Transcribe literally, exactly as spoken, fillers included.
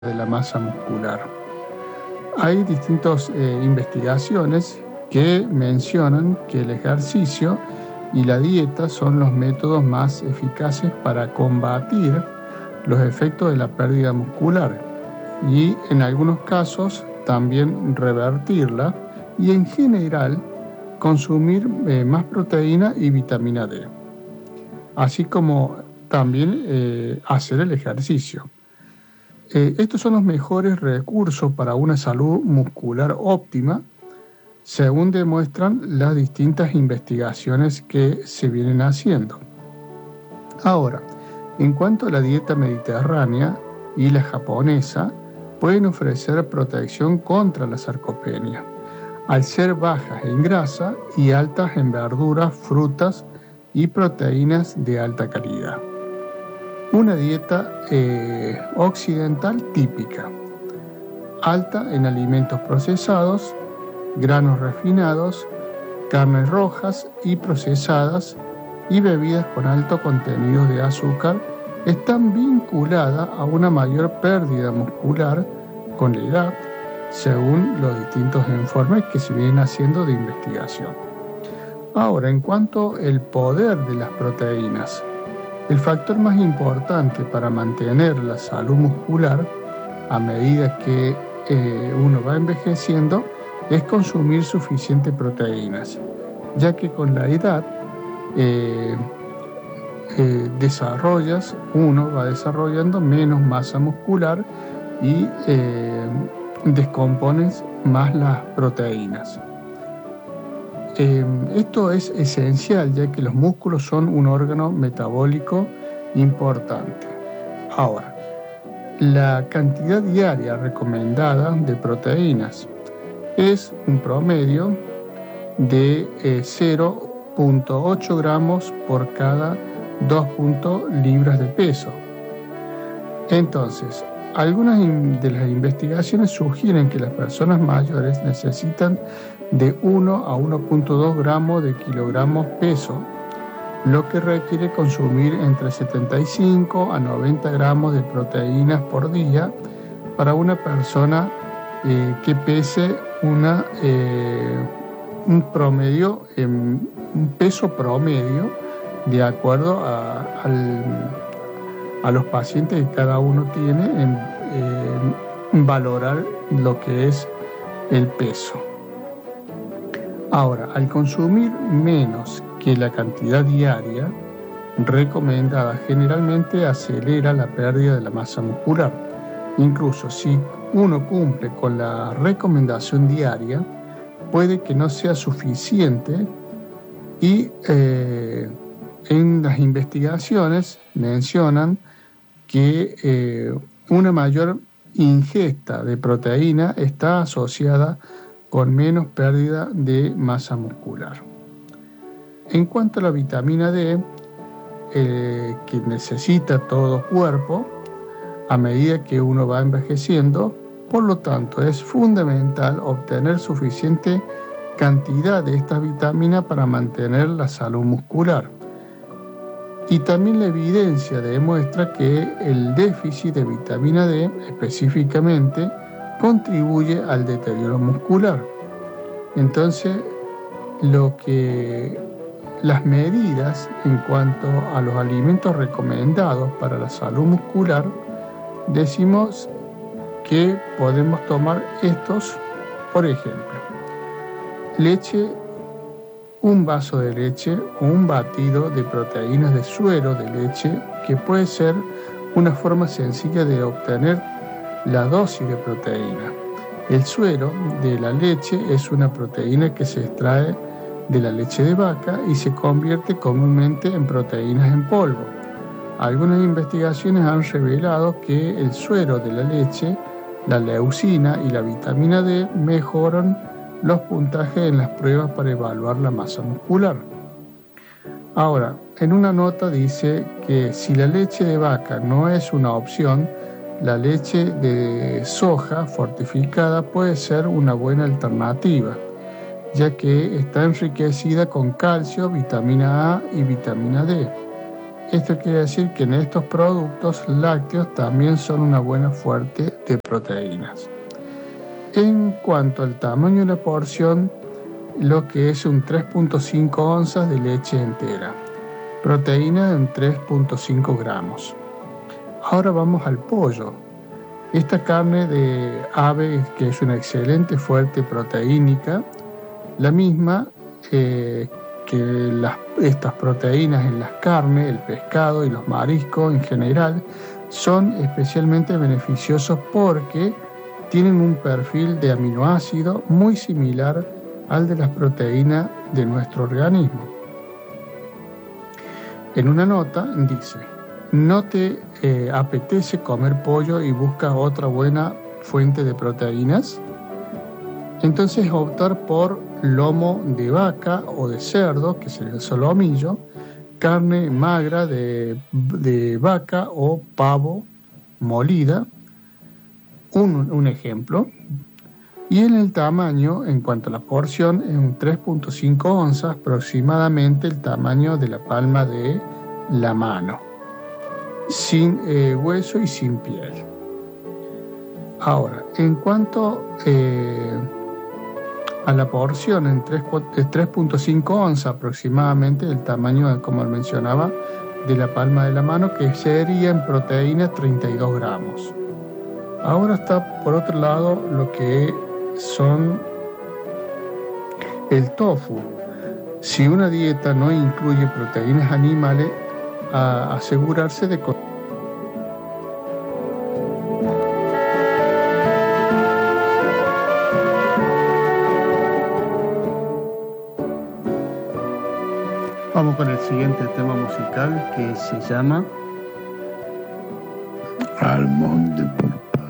de la masa muscular. Hay distintas eh, investigaciones que mencionan que el ejercicio y la dieta son los métodos más eficaces para combatir los efectos de la pérdida muscular y en algunos casos también revertirla y en general consumir eh, más proteína y vitamina D, así como también eh, hacer el ejercicio. Eh, estos son los mejores recursos para una salud muscular óptima, según demuestran las distintas investigaciones que se vienen haciendo. Ahora, en cuanto a la dieta mediterránea y la japonesa, pueden ofrecer protección contra la sarcopenia, al ser bajas en grasa y altas en verduras, frutas y proteínas de alta calidad. Una dieta eh, occidental típica, alta en alimentos procesados, granos refinados, carnes rojas y procesadas y bebidas con alto contenido de azúcar, están vinculadas a una mayor pérdida muscular con la edad, según los distintos informes que se vienen haciendo de investigación. Ahora, en cuanto al poder de las proteínas, el factor más importante para mantener la salud muscular a medida que eh, uno va envejeciendo es consumir suficientes proteínas, ya que con la edad eh, eh, desarrollas, uno va desarrollando menos masa muscular y eh, descompones más las proteínas. Eh, esto es esencial, ya que los músculos son un órgano metabólico importante. Ahora, la cantidad diaria recomendada de proteínas es un promedio de eh, cero punto ocho gramos por cada dos libras de peso. Entonces, algunas de las investigaciones sugieren que las personas mayores necesitan de uno a uno punto dos gramos de kilogramos peso, lo que requiere consumir entre setenta y cinco a noventa gramos de proteínas por día para una persona eh, que pese una, eh, un promedio, eh, un peso promedio de acuerdo a, al, a los pacientes que cada uno tiene en eh, valorar lo que es el peso. Ahora, al consumir menos que la cantidad diaria recomendada, generalmente acelera la pérdida de la masa muscular. Incluso si uno cumple con la recomendación diaria, puede que no sea suficiente y eh, en las investigaciones mencionan que eh, una mayor ingesta de proteína está asociada con menos pérdida de masa muscular. En cuanto a la vitamina D, eh, que necesita todo cuerpo a medida que uno va envejeciendo, por lo tanto es fundamental obtener suficiente cantidad de esta vitamina para mantener la salud muscular. Y también la evidencia demuestra que el déficit de vitamina D específicamente contribuye al deterioro muscular. Entonces, lo que las medidas en cuanto a los alimentos recomendados para la salud muscular, decimos que podemos tomar estos, por ejemplo, leche, un vaso de leche o un batido de proteínas de suero de leche, que puede ser una forma sencilla de obtener la dosis de proteína. El suero de la leche es una proteína que se extrae de la leche de vaca y se convierte comúnmente en proteínas en polvo. Algunas investigaciones han revelado que el suero de la leche, la leucina y la vitamina D mejoran los puntajes en las pruebas para evaluar la masa muscular. Ahora, en una nota dice que si la leche de vaca no es una opción, la leche de soja fortificada puede ser una buena alternativa, ya que está enriquecida con calcio, vitamina A y vitamina D. Esto quiere decir que en estos productos lácteos también son una buena fuente de proteínas. En cuanto al tamaño de la porción, lo que es un tres punto cinco onzas de leche entera, proteína en tres punto cinco gramos. Ahora vamos al pollo. Esta carne de ave, que es una excelente fuente proteínica, la misma eh, que las, estas proteínas en las carnes, el pescado y los mariscos en general, son especialmente beneficiosos porque tienen un perfil de aminoácido muy similar al de las proteínas de nuestro organismo. En una nota dice: ¿no te eh, apetece comer pollo y buscas otra buena fuente de proteínas? Entonces optar por lomo de vaca o de cerdo, que es el solomillo, carne magra de, de vaca o pavo molida, un, un ejemplo. Y en el tamaño, en cuanto a la porción, es un tres punto cinco onzas, aproximadamente el tamaño de la palma de la mano, sin eh, hueso y sin piel. Ahora, en cuanto eh, a la porción, en tres punto cinco onzas aproximadamente el tamaño, como mencionaba, de la palma de la mano, que sería en proteína treinta y dos gramos. Ahora está por otro lado lo que son el tofu. Si una dieta no incluye proteínas animales, a asegurarse de Vamos con el siguiente tema musical, que se llama